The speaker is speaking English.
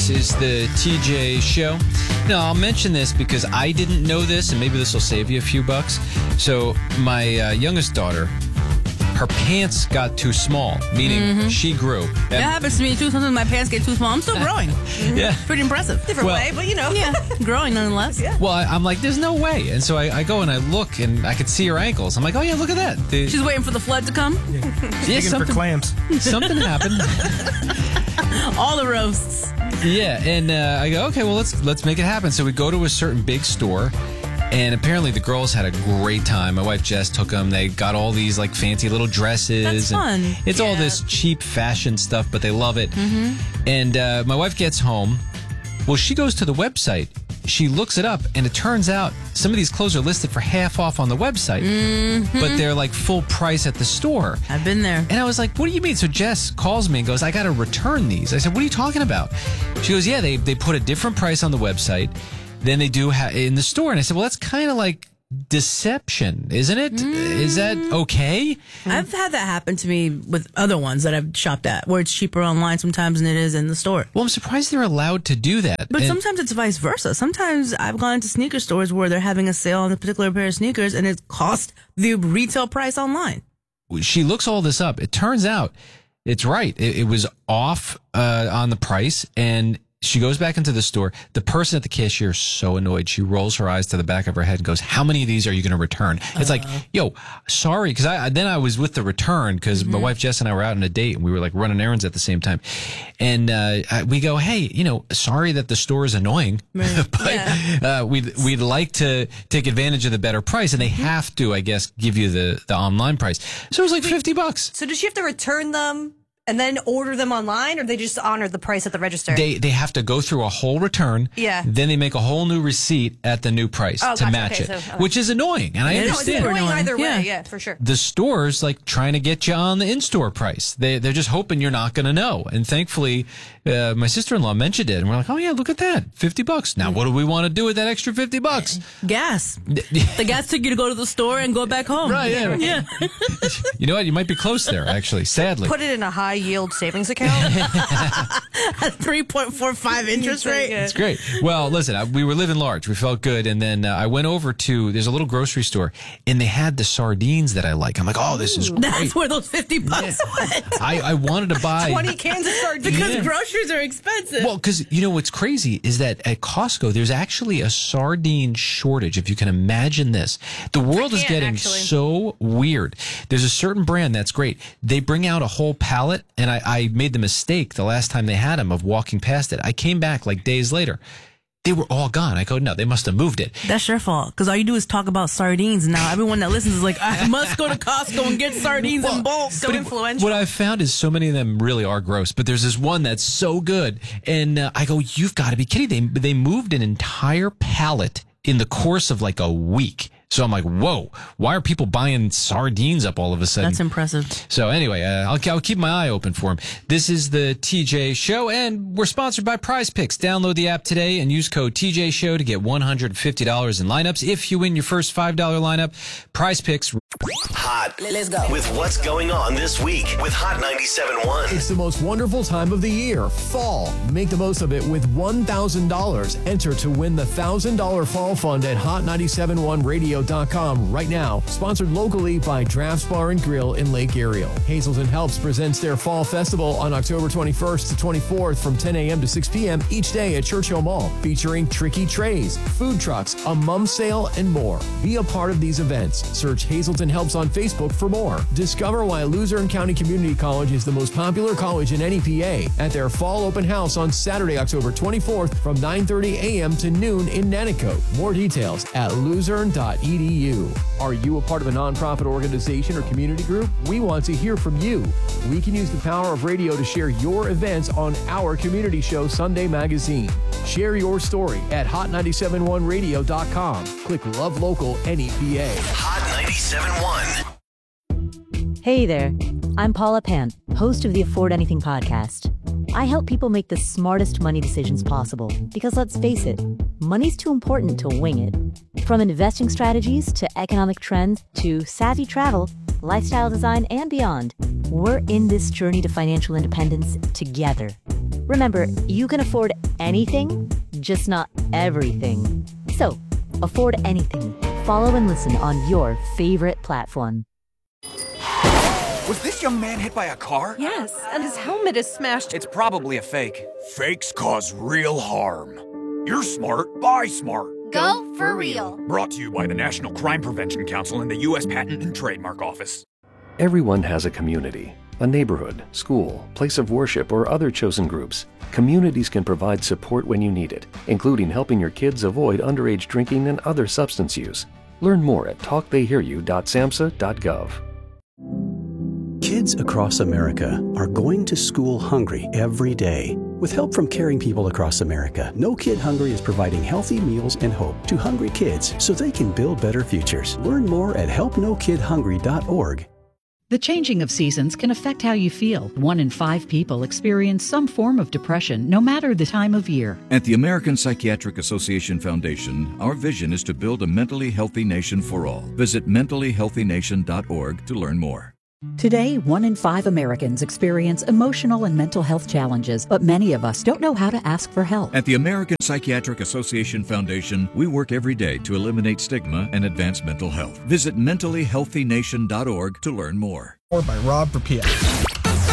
This is the TJ Show. Now, I'll mention this because I didn't know this, and maybe this will save you a few bucks. So, my youngest daughter, her pants got too small, meaning she grew. That happens to me, too. Sometimes my pants get too small. I'm still growing. Yeah. Pretty impressive. Different way, but you know. Yeah, growing nonetheless. Yeah. Well, I'm like, there's no way. And so I go and I look, and I could see her ankles. I'm like, oh, yeah, look at that. She's waiting for the flood to come. Yeah, for clams. Something happened. All the roasts. Yeah, and I go, okay, well, let's make it happen. So we go to a certain big store, and apparently the girls had a great time. My wife Jess took them. They got all these like fancy little dresses. That's fun. It's all this cheap fashion stuff, but they love it. Mm-hmm. And my wife gets home. Well, she goes to the website. She looks it up, and it turns out some of these clothes are listed for half off on the website, but they're like full price at the store. I've been there. And I was like, what do you mean? So Jess calls me and goes, I got to return these. I said, what are you talking about? She goes, yeah, they put a different price on the website than they do in the store. And I said, well, that's kind of like deception, isn't it? Is that okay? I've had that happen to me with other ones that I've shopped at, where it's cheaper online sometimes than it is in the store. Well, I'm surprised they're allowed to do that. But sometimes it's vice versa. Sometimes I've gone into sneaker stores where they're having a sale on a particular pair of sneakers, and it costs the retail price online. She looks all this up. It turns out it's right. It was off on the price, and she goes back into the store. The person at the cashier is so annoyed. She rolls her eyes to the back of her head and goes, how many of these are you going to return? It's like, yo, sorry. Because I was with the return because my wife Jess and I were out on a date, and we were like running errands at the same time. And we go, hey, sorry that the store is annoying, but we'd like to take advantage of the better price. And they have to, I guess, give you the online price. So it was like $50. So does she have to return them and then order them online, or they just honor the price at the register? They have to go through a whole return. Yeah. Then they make a whole new receipt at the new price to gotcha. match Okay, it, so, which is annoying. And I No, it's understand. annoying either way. Yeah. Yeah, for sure. The store's like trying to get you on the in-store price. They're just hoping you're not going to know. And thankfully, my sister-in-law mentioned it, and we're like, oh yeah, look at that, $50. Now, what do we want to do with that extra $50? Gas. The gas took you to go to the store and go back home. Right, yeah. You know what? You might be close there, actually, sadly. Put it in a high-yield savings account. 3.45 interest rate. It's great. Well, listen, we were living large. We felt good. And then I went over there's a little grocery store, and they had the sardines that I like. I'm like, oh, this is great. That's where those $50 went. I wanted to buy 20 cans of sardines. Because groceries are expensive. Well, because what's crazy is that at Costco, there's actually a sardine shortage, if you can imagine this. The world is getting so weird. There's a certain brand that's great. They bring out a whole pallet, and I made the mistake the last time they had them of walking past it. I came back like days later. They were all gone. I go, no, they must have moved it. That's your fault, because all you do is talk about sardines. Now everyone that listens is like, I must go to Costco and get sardines in bulk. So influential. What I've found is so many of them really are gross, but there's this one that's so good. And I go, you've got to be kidding. They moved an entire pallet in the course of like a week. So I'm like, whoa, why are people buying sardines up all of a sudden? That's impressive. So anyway, I'll keep my eye open for them. This is the TJ Show, and we're sponsored by Prize Picks. Download the app today and use code TJ Show to get $150 in lineups. If you win your first $5 lineup, Prize Picks. Hot. Let's go. With what's going on this week with Hot 97.1. It's the most wonderful time of the year, fall. Make the most of it with $1,000. Enter to win the $1,000 fall fund at hot971radio.com right now. Sponsored locally by Drafts Bar and Grill in Lake Ariel. Hazelton Helps presents their Fall Festival on October 21st to 24th from 10 a.m. to 6 p.m. each day at Churchill Mall, featuring tricky trays, food trucks, a mum sale, and more. Be a part of these events. Search Hazelton Helps on Facebook for more. Discover why Luzerne County Community College is the most popular college in NEPA at their fall open house on Saturday, October 24th from 9:30 a.m. to noon in Nanticoke. More details at luzerne.edu. Are you a part of a nonprofit organization or community group? We want to hear from you. We can use the power of radio to share your events on our community show, Sunday Magazine. Share your story at hot971radio.com. Click Love Local NEPA. Hot 97.1. Hey there, I'm Paula Pan, host of the Afford Anything podcast. I help people make the smartest money decisions possible because let's face it, money's too important to wing it. From investing strategies to economic trends to savvy travel, lifestyle design, and beyond, we're in this journey to financial independence together. Remember, you can afford anything, just not everything. So, afford anything. Follow and listen on your favorite platform. Was this young man hit by a car? Yes, and his helmet is smashed. It's probably a fake. Fakes cause real harm. You're smart, buy smart. Go for real. Brought to you by the National Crime Prevention Council and the U.S. Patent and Trademark Office. Everyone has a community, a neighborhood, school, place of worship, or other chosen groups. Communities can provide support when you need it, including helping your kids avoid underage drinking and other substance use. Learn more at talktheyhearyou.samhsa.gov. Kids across America are going to school hungry every day. With help from caring people across America, No Kid Hungry is providing healthy meals and hope to hungry kids so they can build better futures. Learn more at helpnokidhungry.org. The changing of seasons can affect how you feel. 1 in 5 people experience some form of depression, no matter the time of year. At the American Psychiatric Association Foundation, our vision is to build a mentally healthy nation for all. Visit mentallyhealthynation.org to learn more. Today, 1 in 5 Americans experience emotional and mental health challenges, but many of us don't know how to ask for help. At the American Psychiatric Association Foundation, we work every day to eliminate stigma and advance mental health. Visit mentallyhealthynation.org to learn more. Or by Rob Rapia.